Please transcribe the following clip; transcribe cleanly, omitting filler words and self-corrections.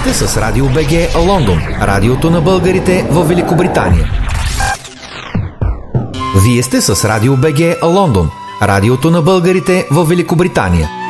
сте с Радио БГ Лондон, радиото на българите в Великобритания. Вие сте с Радио БГ Лондон, радиото на българите в Великобритания.